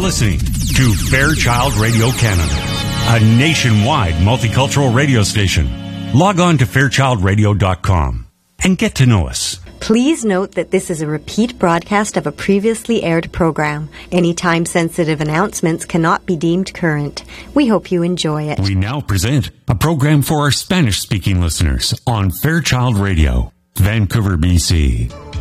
listening to Fairchild Radio Canada, a nationwide multicultural radio station. Log on to fairchildradio.com and get to know us. Please note that this is a repeat broadcast of a previously aired program. Any time-sensitive announcements cannot be deemed current. We hope you enjoy it. We now present a program for our Spanish-speaking listeners on Fairchild Radio, Vancouver, BC.